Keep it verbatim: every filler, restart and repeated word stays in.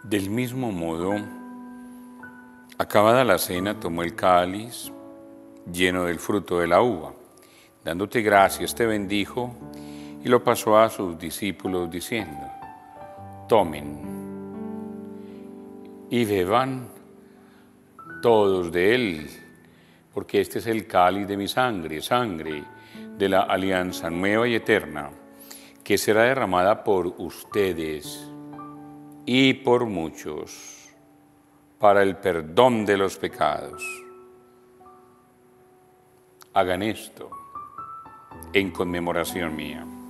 Del mismo modo, acabada la cena, tomó el cáliz lleno del fruto de la uva. Dándote gracias, te bendijo y lo pasó a sus discípulos diciendo: tomen y beban todos de él, porque este es el cáliz de mi sangre, sangre de la alianza nueva y eterna, que será derramada por ustedes y por muchos para el perdón de los pecados. Hagan esto en conmemoración mía.